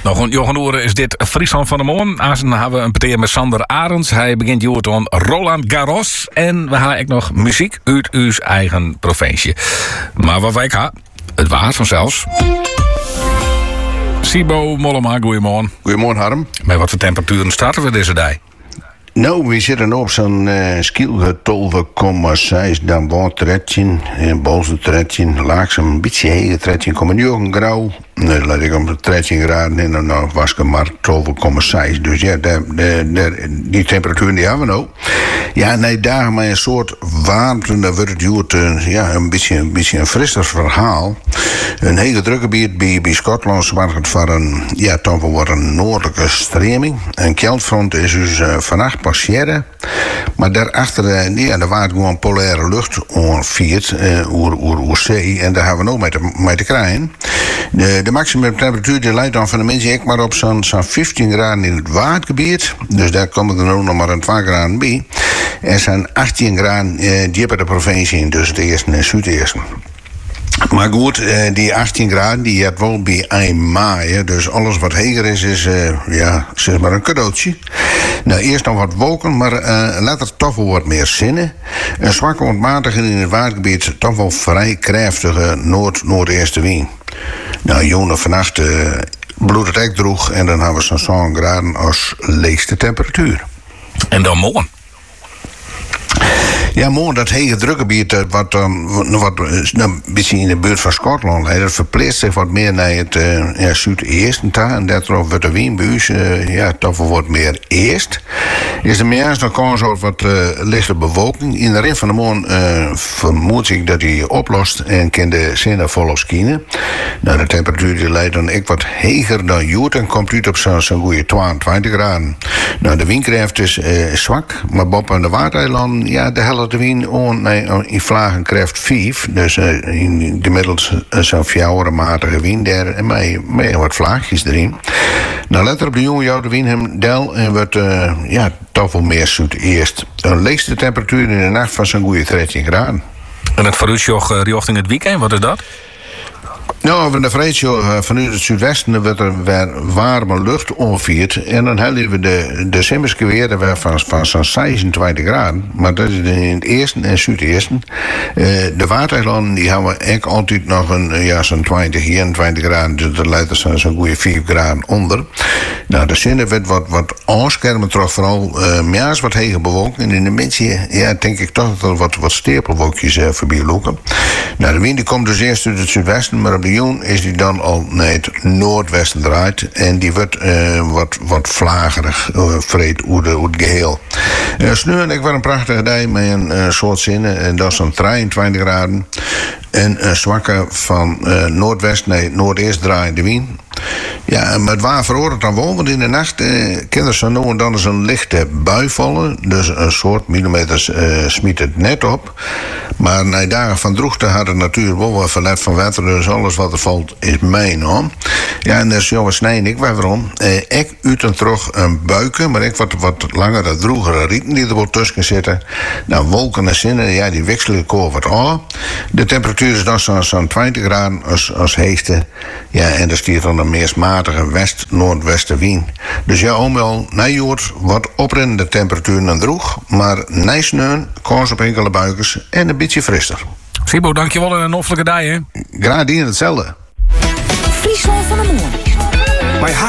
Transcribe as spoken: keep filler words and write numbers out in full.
Nog een Johan Oeren is dit Friesland van de Moon. Azen hebben we een partij met Sander Arends. Hij begint Joert aan Roland Garros. En we hebben ook nog muziek uit uw eigen provincie. Maar wat wij gaan, het waar vanzelfs. Sibo Mollema, goeiemorgen. Goeiemorgen, Harm. Met wat voor temperaturen starten we deze dag? Nou, we zitten op zo'n uh, skiel twaalf komma zes, dan wordt dertien, en boven dertien, laag een beetje heen, dertien komma negen grauw. Nee, laat ik om dertien graden en dan nou, was ik maar twaalf komma zes. Dus ja, de, de, de, die temperatuur die hebben we nou. Ja, nee, dagen met een soort warmte, dan wordt het duurt, uh, ja, een beetje, een beetje een frisser verhaal. Een hele drukke gebied bij, bij Schotland zorgt voor een, ja, toch wel wat een noordelijke streming. Een keldfront is dus uh, vannacht passeren. Maar daarachter, uh, ja, er waait gewoon polaire lucht onviert, uh, oer, oer, oer zee. En daar hebben we nog mee te, mee te krijgen. De, de maximum temperatuur die leidt dan van de mensen ook maar op zo'n zo'n vijftien graden in het waardgebied. Dus daar komen er nu nog maar een twee graden bij. En zo'n achttien graden uh, dieper de provincie in, dus de eerste en zuideerste. Maar goed, uh, die achttien graden, die had wel bij een maai. Dus alles wat hoger is, is uh, ja, zeg maar een cadeautje. Nou, eerst nog wat wolken, maar uh, later toch wel wat meer zinnen. Een zwakke ontmatiging in het waardgebied, toch wel vrij krachtige noord-noordeerste wind. Nou, jongen, vannacht uh, bloedt het echt droeg en dan hebben we zo'n zo'n graden als leegste temperatuur. En dan morgen? Ja, morgen dat hele drukgebied, wat dan wat, nou, een beetje in de buurt van Schotland, dat verplaatst zich wat meer naar het uh, ja, zuideesten toe. En daardoor wordt de wind bij ons uh, ja, toch wel wat meer eerst. Is er meer nog kans op wat uh, lichte bewolking. In de rit van de morgen uh, vermoed ik dat hij oplost en kan de zinnen volop skiën. Nou, de temperatuur die leidt dan ik wat heger dan Joet en komt uit op zo'n zo goede tweeëntwintig graden. Nou, de windkracht is uh, zwak, maar boven aan de Waardeilanden, ja, de helft de wind on, nee, in vlagen krijgt vijf. Dus uh, in gemiddeld uh, zo'n fjouwere matige wind daar en met, met wat vlaagjes erin. Nou, letter op de jonge jou de wind hem del en wordt uh, ja, toch wel meer zuideerst. De leegste temperatuur in de nacht van zo'n goede dertien graden. En het vooruitzicht uh, richting het weekend, wat is dat? Nou, van de vrijdag vanuit het zuidwesten wordt er weer warme lucht onviert. En dan hebben we de decemberske weer weer van, van zo'n zesentwintig graden. Maar dat is in het eerste en zuideersten. Uh, de Waardeilanden die hebben we ook altijd nog een, ja, zo'n twintig, eenentwintig graden. Dus dat leidt er zo'n zo goede vier graden onder. Nou, de zinnen werd wat, wat aanschermen, toch vooral uh, meer wat hege bewolking. En in de mensen, ja, denk ik toch dat er wat, wat steerpelwolkjes uh, voorbij lopen. Nou, de wind die komt dus eerst uit het zuidwesten, maar op de Joen is die dan al naar het noordwesten draait. En die wordt uh, wat, wat vlagerig, uh, vreed hoe het geheel. Uh, Sneur, ik was een prachtige dag met een uh, soort zinnen. En dat is dan drieëntwintig graden. En een zwakke van uh, noordwest naar noordeest draaiende wind. Ja, maar het waar veroordeeld dan wel, want in de nacht eh, kan er zo nu en dan eens een lichte bui vallen. Dus een soort millimeters eh, smiet het net op. Maar na dagen van droogte had het natuurlijk wel wat verlet van water. Dus alles wat er valt is mijn hoor. Ja, en dus jongens, nee, ik waarom. Eh, ik uit en terug een buiken, maar ik wat, wat langere, droegere rieten die er wel tussen zitten. Nou, wolken en zinnen, ja, die wisselen koor wat aan. De temperatuur is dan zo'n zo twintig graden als, als heeste. Ja, en er stiert dan een meest matige west-noordwestenwind. Dus ja, omwel, nijjoord, wat oprennende temperaturen en droeg. Maar nijsneun, kans op enkele buikers en een beetje frisser. Sibo, dankjewel en een hoffelijke dag, hè? Graag hetzelfde. Friesland van de